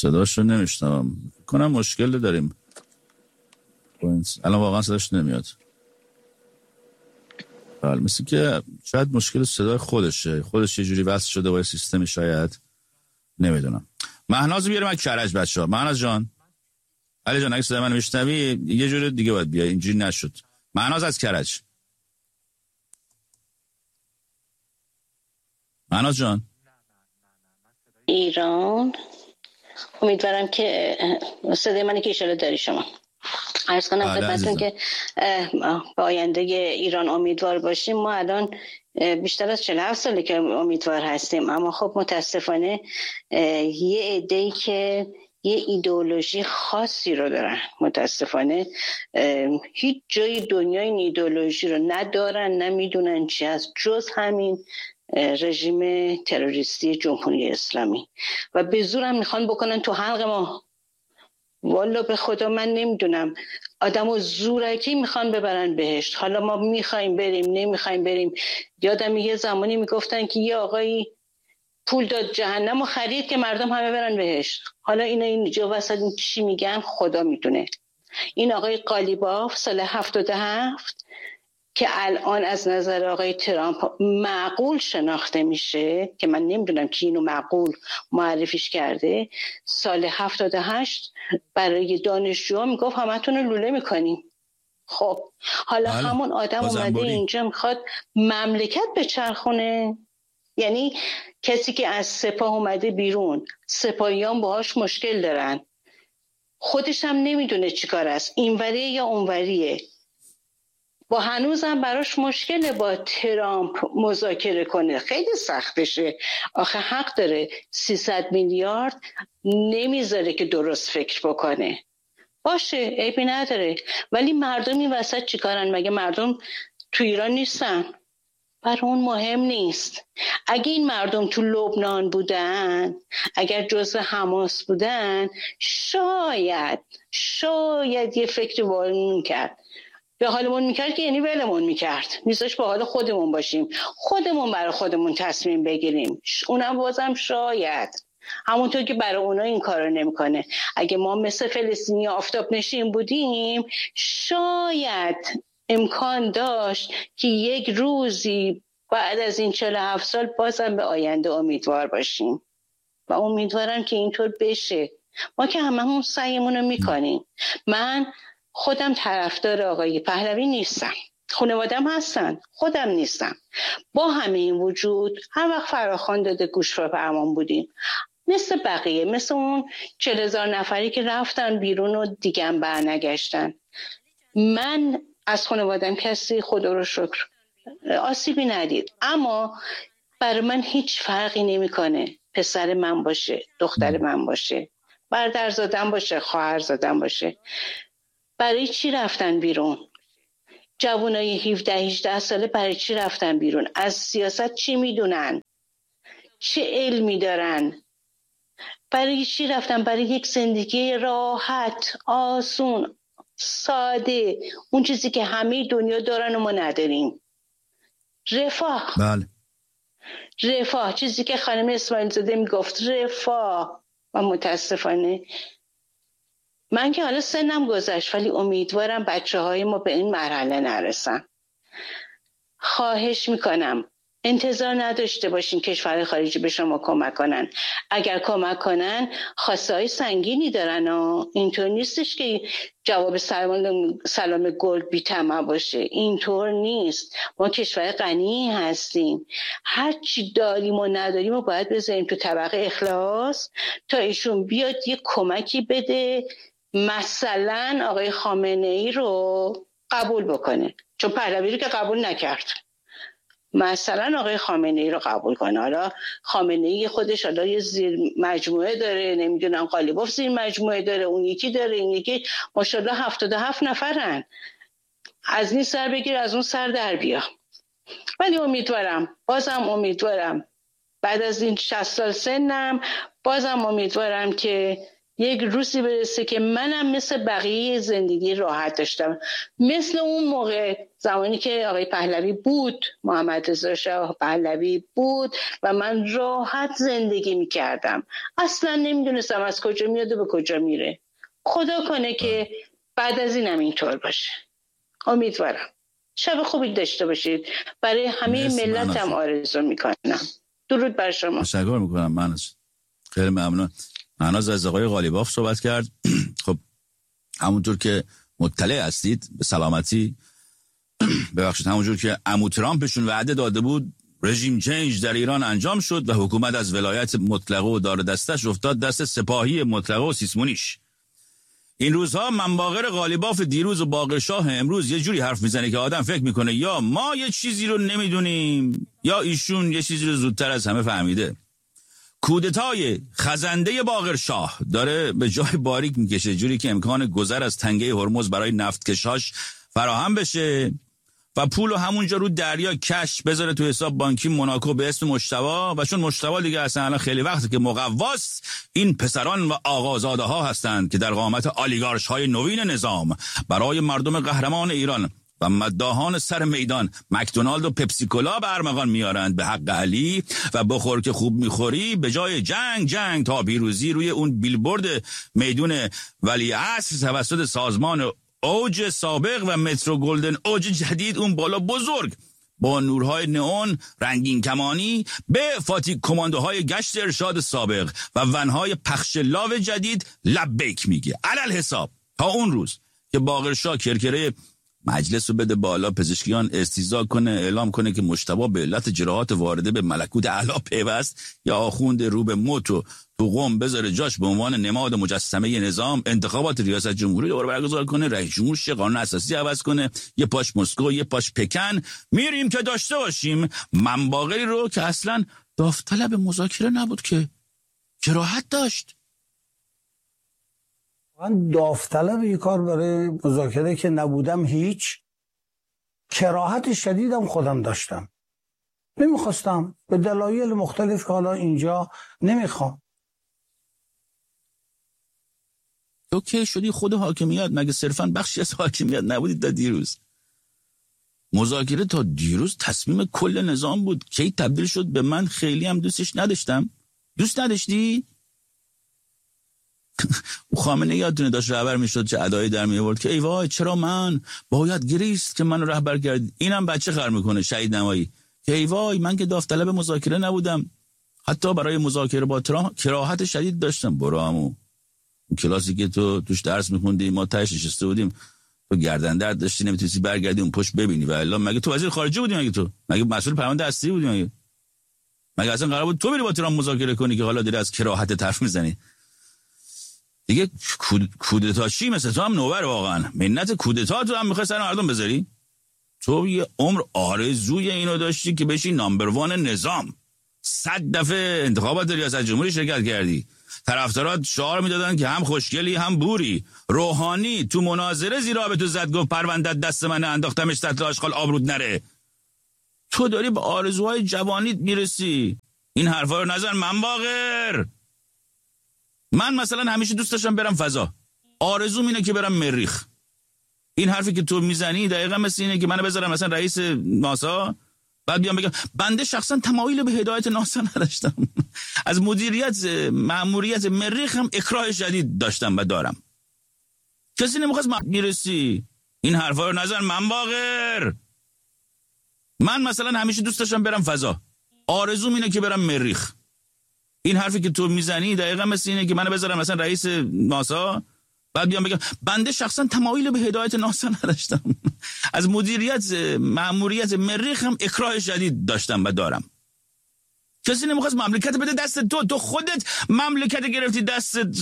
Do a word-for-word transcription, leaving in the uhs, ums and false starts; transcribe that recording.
صداش رو نمیشنوم، کنم مشکل داریم الان، واقعا صداش نمیاد. بله، مثل که شاید مشکل صدای خودشه، خودش یه جوری وصل شده با سیستمی، شاید نمیدونم. مهناز بیاریم از کرج بچه ها. مهناز جان، علی جان اگه صدای من میشنوی یه جوری دیگه باید بیای، اینجوری نشد. مهناز از کرج. مهناز جان ایران، امیدوارم که صدای منی که اشاره داری شما. عرض کنم خدمتتون که با آینده ایران امیدوار باشیم. ما الان بیشتر از چهل و هفت ساله که امیدوار هستیم، اما خب متاسفانه یه عده‌ای که یه ایدئولوژی خاصی رو دارن، متاسفانه هیچ جای دنیا این ایدئولوژی رو ندارن، نمیدونن چی هست جز همین رژیم تروریستی جمهوری اسلامی و به زور هم میخوان بکنن تو حلق ما. والا به خدا من نمیدونم، آدمو زورکی میخوان ببرن بهشت. حالا ما میخوایم بریم نمیخوایم بریم. یادم یه زمانی میگفتن که یه آقایی پول داد جهنم و خرید که مردم همه برن بهشت. حالا اینا اینجا وسط این چی میگن خدا میدونه. این آقای قالیباف سال هفتاد و هفت که الان از نظر آقای ترامپ معقول شناخته میشه که من نمیدونم کی اینو معقول معرفیش کرده، سال هفتاد و هشت برای دانشجوها میگفت همتون رو لوله میکنیم. خب حالا بله. همون آدم اومده اینجا میخواد مملکت بچرخونه. یعنی کسی که از سپاه اومده بیرون، سپاهیان باهاش مشکل دارن، خودش هم نمیدونه چی کار است، اینوریه یا اونوریه، با هنوزم براش مشکله با ترامپ مذاکره کنه. خیلی سختشه آخه، حق داره، سیصد میلیارد نمیذاره که درست فکر بکنه. باشه عیبی نداره، ولی مردم این وسط چیکارن؟ مگه مردم تو ایران نیستن؟ برای اون مهم نیست. اگه این مردم تو لبنان بودن، اگر جزء حماس بودن، شاید شاید یه فکر والمون کرد، به حالمون میکرد که یعنی ولمون میکرد، میذاش به حال خودمون باشیم، خودمون برای خودمون تصمیم بگیریم. اونم بازم شاید، همونطور که برای اونا این کارو نمیکنه. اگه ما مثل فلسطینی آفتاب نشین بودیم، شاید امکان داشت که یک روزی بعد از این چهل و هفت سال بازم به آینده امیدوار باشیم و امیدوارم که اینطور بشه. ما که هممون سعیمون رو میکنیم. من خودم طرفدار آقای پهلوی نیستم، خانوادم هستن، خودم نیستم. با همه این وجود هر وقت فراخوان داده گوش و فرمان بودیم، مثل بقیه، مثل اون چهل هزار نفری که رفتن بیرون و دیگه هم برنگشتن. من از خانوادم کسی خدا رو شکر آسیبی ندید، اما برای من هیچ فرقی نمیکنه پسر من باشه، دختر من باشه، برادر زادم باشه، خواهر زادم باشه. برای چی رفتن بیرون؟ جوانای هفده هجده ساله برای چی رفتن بیرون؟ از سیاست چی میدونن؟ چه علمی دارن؟ برای چی رفتن؟ برای یک زندگی راحت، آسون، ساده، اون چیزی که همه دنیا دارن و ما نداریم. رفاه. بله. رفاه، چیزی که خانم اسماعیل زاده میگفت، رفاه. و متاسفانه من که حالا سنم گذشت، ولی امیدوارم بچه های ما به این مرحله نرسن. خواهش میکنم انتظار نداشته باشین کشور خارجی به شما کمک کنن. اگر کمک کنن خواسته های سنگینی دارن و اینطور نیستش که جواب سلام, سلام گل بی طمع باشه. اینطور نیست. ما کشور غنی هستیم، هر چی داریم و نداریم و باید بذاریم تو طبقه اخلاص تا ایشون بیاد یه کمکی بده، مثلا آقای خامنه ای رو قبول بکنه، چون پهلوی رو که قبول نکرد. مثلا آقای خامنه ای رو قبول کنه. حالا خامنه ای خودش حالا یه زیر مجموعه داره، نمیدونم قالیباف زیر مجموعه داره، اون یکی داره، این یکی، ماشاءالله هفتاد و هفت نفرن. از این سر بگیر از اون سر در بیا. ولی امیدوارم، بازم امیدوارم بعد از این شصت سال سنم، بازم امیدوارم که یک روزی برسه که منم مثل بقیه زندگی راحت داشتم، مثل اون موقع زمانی که آقای پهلوی بود، محمد رضا شاه پهلوی بود و من راحت زندگی میکردم، اصلا نمیدونستم از کجا میاد و به کجا میره. خدا کنه که بعد از اینم اینطور باشه. امیدوارم. شب خوبی داشته باشید. برای همه ملت هم آرزو میکنم. درود بر شما. تشکر میکنم. من خیلی ممنون. مهناز از آقای قالیباف صحبت کرد. خب همونطور که مطلع هستید به سلامتی، ببخشید، همونجور که عمو ترامپشون وعده داده بود رژیم چنج در ایران انجام شد و حکومت از ولایت مطلقه و دار دستش افتاد دست سپاهی مطلقه و سیسمونیش. این روزها منباغر قالیباف دیروز و باقر شاه امروز یه جوری حرف میزنه که آدم فکر میکنه یا ما یه چیزی رو نمیدونیم یا ایشون یه چیزی رو زودتر از همه فهمیده. کودتای خزنده باقر شاه داره به جای باریک میکشه، جوری که امکان گذر از تنگه هرمز برای نفتکشاش فراهم بشه و پولو همونجا رو دریا کش بذاره تو حساب بانکی موناکو به اسم مجتبی، و چون مجتبی دیگه اصلا الان خیلی وقته که مقواست، این پسران و آقازاده ها هستند که در قامت آلیگارش های نوین نظام برای مردم قهرمان ایران و مداحان سر میدان مکدونالد و پپسی کولا به ارمغان میارند به حق علی و بخور که خوب میخوری، به جای جنگ جنگ تا پیروزی روی اون بیلبورد میدون ولیعصر توسط سازمان اوج سابق و مترو گلدن اوج جدید اون بالا بزرگ با نورهای نئون رنگین کمانی به فاتی کماندوهای گشت ارشاد سابق و ونهای پخش لاو جدید لبیک میگه. علل حساب تا اون روز که باقر شاه کرکره مجلس رو بده بالا، پزشکیان استیضاح کنه، اعلام کنه که مجتبی به علت جراحات وارده به ملکوت اعلی پیوست، یا آخوند رو به موتو تو قم بذاره جاش به عنوان نماد مجسمه نظام، انتخابات ریاست جمهوری دوباره برگزار کنه، رئیس جمهور شه، قانون اساسی عوض کنه، یه پاش مسکو یه پاش پکن، میریم که داشته باشیم منباغری رو که اصلا داوطلب مذاکره نبود، که جراحت داشت. من داوطلب یه کار برای مذاکره که نبودم، هیچ کراهت شدیدم خودم داشتم، نمیخواستم به دلایل مختلف که حالا اینجا نمیخوام. تو که شدی خود حاکمیت، مگه صرفا بخشی از حاکمیت نبودید تا دیروز؟ مذاکره تا دیروز تصمیم کل نظام بود. کی تبدیل شد به من خیلی هم دوستش نداشتم؟ دوست نداشتی؟ او خامنه یادتونه داشت رهبر میشد چه ادایی در می آورد که ای وای چرا من باید گریست که منو رهبر کرد. اینم بچه خر میکنه شهید نمایی که ای وای من که داوطلب مذاکره نبودم، حتی برای مذاکره با ترامپ کراهت شدید داشتم. برو عمو، اون کلاسی که تو توش درس میخوندی ما تهش نشسته بودیم، تو گردن درد داشتی نمیتونستی برگردی اون پشت ببینی. و الا مگه تو وزیر خارجه بودی؟ مگه تو مگه مسئول پرونده اصلی بودی؟ مگه مگه اصلا قرار بود تو بری با ترامپ مذاکره کنی که حالا داری از کراهت حرف میزنی؟ دیگه کودتا چی؟ مثل تو هم نوبر واقعا. منت کودتا تو هم میخوای سر مردم بذاری؟ تو یه عمر آرزوی اینو داشتی که بشی نامبر وان نظام. صد دفعه انتخابات ریاست جمهوری شرکت کردی، طرفدارات شعار میدادن که هم خوشگلی هم بوری. روحانی تو مناظره زیر آب تو زد، گفت پروندت دست من انداختمش سطل آشغال آبرود نره. تو داری به آرزوهای جوانیت میرسی. این حرفا رو نزن منباغر. من مثلا همیشه دوست داشتم برم فضا، آرزوم اینه که برم مریخ. این حرفی که تو میزنی دقیقا مثل اینه که منو بذارم مثلا رئیس ناسا، بعد بیام بگم بنده شخصا تمایل به هدایت ناسا نداشتم. از مدیریت مأموریت مریخ هم اکراه شدید داشتم و دارم. کسی نمیخواست میرسی. این حرفا رو نزن منباغر. من مثلا همیشه دوست داشتم برم فضا، آرزوم اینه که برم مریخ. این حرفی که تو میزنی دقیقا مثل اینه که منو بذارم مثلا رئیس ناسا، بعد بیام بگم بنده شخصا تمایل به هدایت ناسا نداشتم. از مدیریت مأموریت مریخ هم اکراه شدید داشتم و دارم. کسی نمیخواست مملکت بده دست تو، تو خودت مملکت گرفتی دستت،